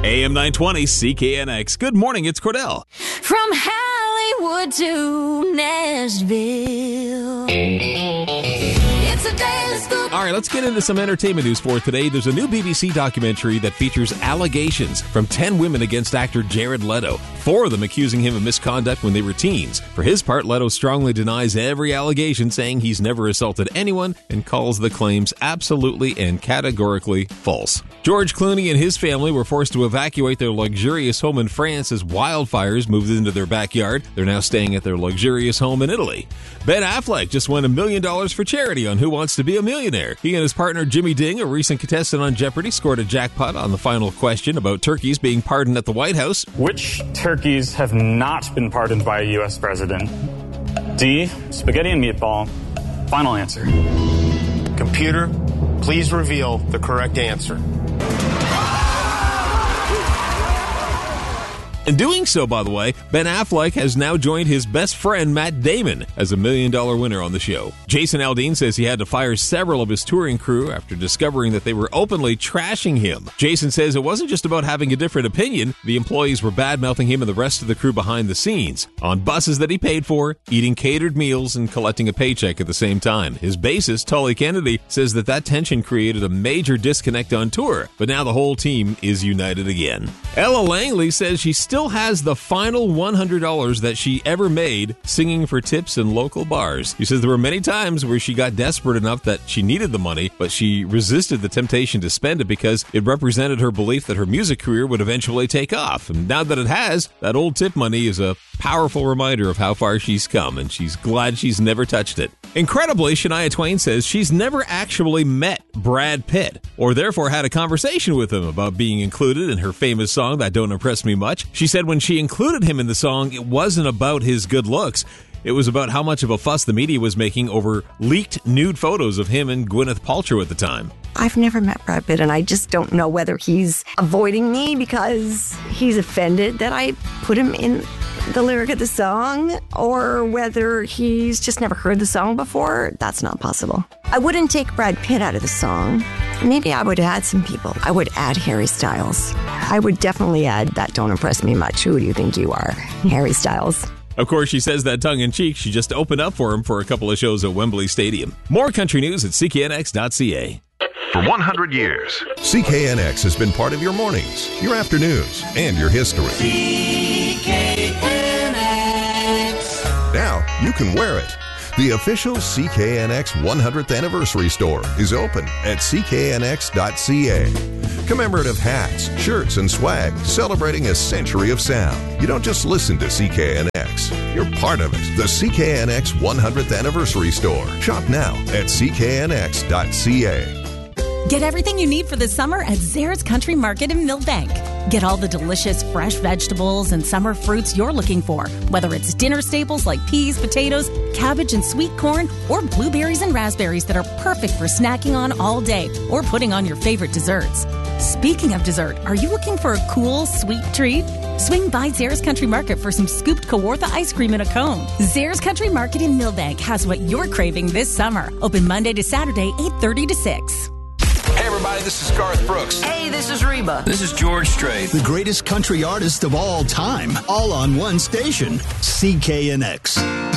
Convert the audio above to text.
AM 920 CKNX. Good morning, it's Cordell. From Hollywood to Nashville. It's a daily scoop. All right, let's get into some entertainment news for today. There's a new BBC documentary that features allegations from 10 women against actor Jared Leto. 4 of them accusing him of misconduct when they were teens. For his part, Leto strongly denies every allegation, saying he's never assaulted anyone and calls the claims absolutely and categorically false. George Clooney and his family were forced to evacuate their luxurious home in France as wildfires moved into their backyard. They're now staying at their luxurious home in Italy. Ben Affleck just won $1 million for charity on Who Wants to Be a Millionaire. He and his partner Jimmy Ding, a recent contestant on Jeopardy, scored a jackpot on the final question about turkeys being pardoned at the White House. Which turkeys have not been pardoned by a U.S. president? D, spaghetti and meatball. Final answer. Computer, please reveal the correct answer. In doing so, by the way, Ben Affleck has now joined his best friend Matt Damon as a $1 million winner on the show. Jason Aldean says he had to fire several of his touring crew after discovering that they were openly trashing him. Jason says it wasn't just about having a different opinion. The employees were bad-mouthing him and the rest of the crew behind the scenes, on buses that he paid for, eating catered meals, and collecting a paycheck at the same time. His bassist, Tully Kennedy, says that tension created a major disconnect on tour, but now the whole team is united again. Ella Langley says she still has the final $100 that she ever made singing for tips in local bars. She says there were many times where she got desperate enough that she needed the money, but she resisted the temptation to spend it because it represented her belief that her music career would eventually take off. And now that it has, that old tip money is a powerful reminder of how far she's come, and she's glad she's never touched it. Incredibly, Shania Twain says she's never actually met Brad Pitt, or therefore had a conversation with him about being included in her famous song That Don't Impress Me Much. She said when she included him in the song, it wasn't about his good looks. It was about how much of a fuss the media was making over leaked nude photos of him and Gwyneth Paltrow at the time. I've never met Brad Pitt, and I just don't know whether he's avoiding me because he's offended that I put him in the lyric of the song, or whether he's just never heard the song before. That's not possible. I wouldn't take Brad Pitt out of the song. Maybe I would add some people. I would add Harry Styles. I would definitely add That Don't Impress Me Much. Who do you think you are? Harry Styles. Of course, she says that tongue-in-cheek. She just opened up for him for a couple of shows at Wembley Stadium. More country news at cknx.ca. For 100 years, CKNX has been part of your mornings, your afternoons, and your history. CKNX. Now you can wear it. The official CKNX 100th Anniversary Store is open at cknx.ca. Commemorative hats, shirts, and swag celebrating a century of sound. You don't just listen to CKNX. You're part of it. The CKNX 100th Anniversary Store. Shop now at cknx.ca. Get everything you need for the summer at Zares Country Market in Millbank. Get all the delicious fresh vegetables and summer fruits you're looking for, whether it's dinner staples like peas, potatoes, cabbage, and sweet corn, or blueberries and raspberries that are perfect for snacking on all day or putting on your favorite desserts. Speaking of dessert, are you looking for a cool, sweet treat? Swing by Zares Country Market for some scooped Kawartha ice cream in a cone. Zares Country Market in Millbank has what you're craving this summer. Open Monday to Saturday, 8:30 to 6. Hey everybody, this is Garth Brooks. Hey, this is Reba. This is George Strait. The greatest country artist of all time, all on one station, CKNX.